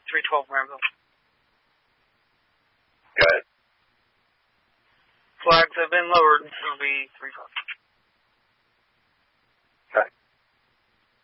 312 Granville. Go ahead. Flags have been lowered. It'll be 312.